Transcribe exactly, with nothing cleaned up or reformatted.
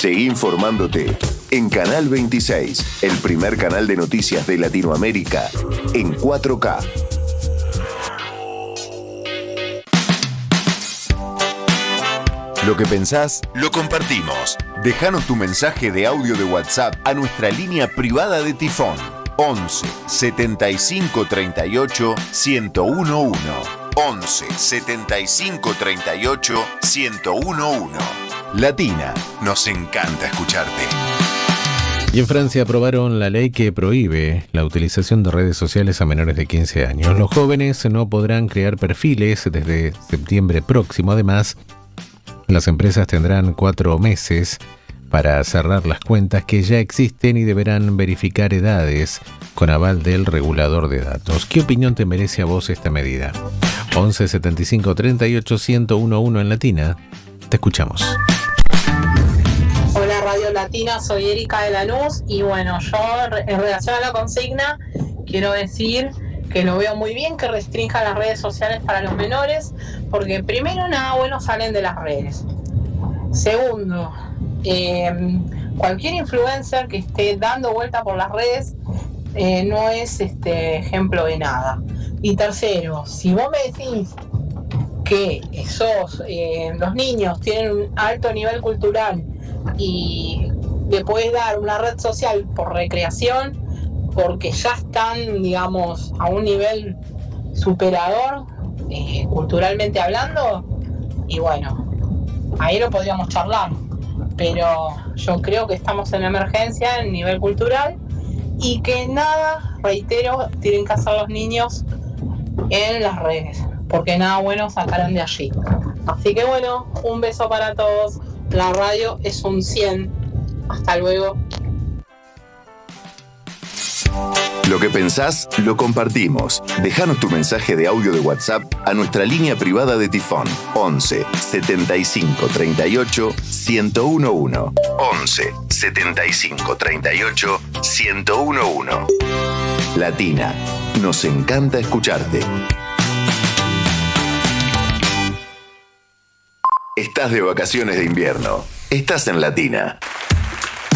Seguí informándote en Canal veintiséis, el primer canal de noticias de Latinoamérica en cuatro K. Lo que pensás, lo compartimos. Déjanos tu mensaje de audio de WhatsApp a nuestra línea privada de Tifón. once setenta y cinco treinta y ocho ciento uno. once setenta y cinco treinta y ocho ciento uno. Latina, nos encanta escucharte. Y en Francia aprobaron la ley que prohíbe la utilización de redes sociales a menores de quince años. Los jóvenes no podrán crear perfiles desde septiembre próximo. Además, las empresas tendrán cuatro meses para cerrar las cuentas que ya existen y deberán verificar edades con aval del regulador de datos. ¿Qué opinión te merece a vos esta medida? once setenta y cinco treinta y ocho ciento uno en Latina. Te escuchamos. Hola Radio Latina, soy Erika de Lanús y bueno, yo en relación a la consigna quiero decir que lo veo muy bien que restrinja las redes sociales para los menores, porque primero nada bueno salen de las redes. Segundo, eh, cualquier influencer que esté dando vuelta por las redes eh, no es este ejemplo de nada. Y tercero, si vos me decís que esos, eh, los niños tienen un alto nivel cultural y le podés dar una red social por recreación, porque ya están, digamos, a un nivel superador, eh, culturalmente hablando, y bueno, ahí lo podríamos charlar, pero yo creo que estamos en emergencia en nivel cultural y que nada, reitero, tienen que hacer los niños en las redes, porque nada bueno sacarán de allí. Así que bueno, un beso para todos, la radio es un cien, hasta luego. Lo que pensás, lo compartimos. Déjanos tu mensaje de audio de WhatsApp a nuestra línea privada de Tifón. once setenta y cinco treinta y ocho ciento uno. once setenta y cinco treinta y ocho ciento uno. Latina, nos encanta escucharte. Estás de vacaciones de invierno. Estás en Latina.